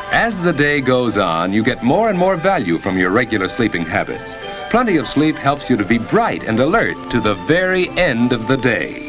As the day goes on, you get more and more value from your regular sleeping habits. Plenty of sleep helps you to be bright and alert to the very end of the day.